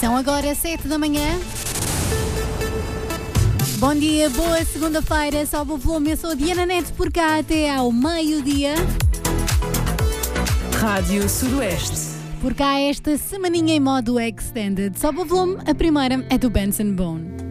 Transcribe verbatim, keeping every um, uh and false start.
São agora sete da manhã. Bom dia, boa segunda-feira. Sobe o volume, eu sou a Diana Neto por cá até ao meio-dia. Rádio Sudoeste. Por cá esta semaninha em modo extended. Sobe o volume, a primeira é do Benson Boone.